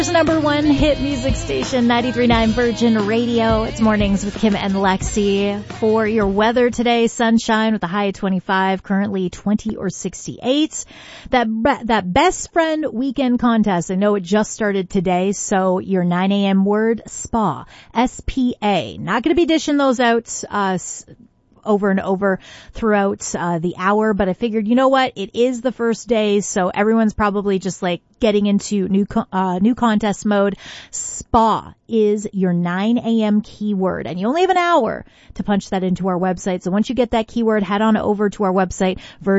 Number one hit music station, 93.9 Virgin Radio. It's Mornings with Kim and Lexi. For your weather today, sunshine with a high of 25, currently 20 or 68. That best friend weekend contest, I know it just started today, so your 9 a.m. word, spa, S-P-A. Not going to be dishing those out, over and over throughout the hour, but I figured, you know what, it is the first day, so everyone's probably just like getting into new contest mode. Spa is your 9 a.m. keyword, and you only have an hour to punch that into our website. So once you get that keyword, head on over to our website,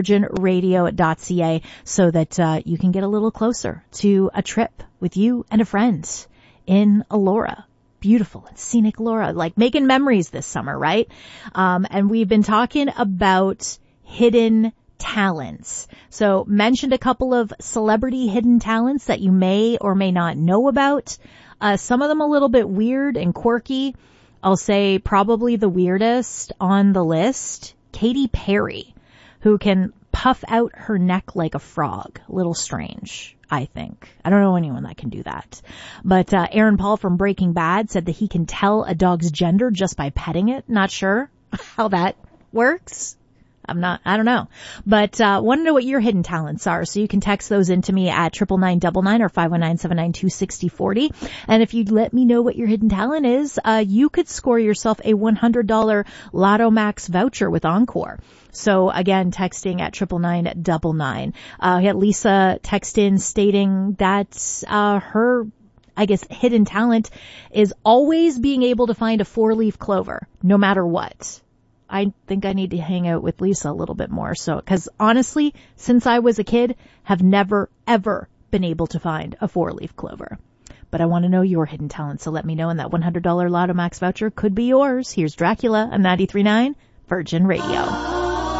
virginradio.ca, so that you can get a little closer to a trip with you and a friend in Elora. Beautiful and scenic Elora, like making memories this summer, right? And we've been talking about hidden talents. So mentioned a couple of celebrity hidden talents that you may or may not know about. Some of them a little bit weird and quirky. I'll say probably the weirdest on the list, Katy Perry, who can puff out her neck like a frog. A little strange, I think. I don't know anyone that can do that. But Aaron Paul from Breaking Bad said that he can tell a dog's gender just by petting it. Not sure how that works. I don't know. But want to know what your hidden talents are. So you can text those into me at 99999 or 519-792-6040. And if you'd let me know what your hidden talent is, you could score yourself a $100 Lotto Max voucher with Encore. So again, texting at 99999. We had Lisa text in stating that her, I guess, hidden talent is always being able to find a 4-leaf clover, no matter what. I think I need to hang out with Lisa a little bit more. So, because honestly, since I was a kid, have never, ever been able to find a 4-leaf clover. But I want to know your hidden talent, so let me know, and that $100 Lotto Max voucher could be yours. Here's Dracula on 93.9 Virgin Radio.